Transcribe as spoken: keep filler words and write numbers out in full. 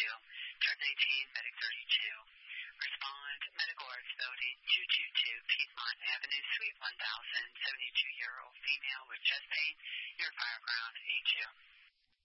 two. Chart nineteen, medic thirty-two. Respond, medical arts building, two two two Piedmont Avenue, suite one thousand, seventy-two-year-old female with chest pain, near fireground, A two.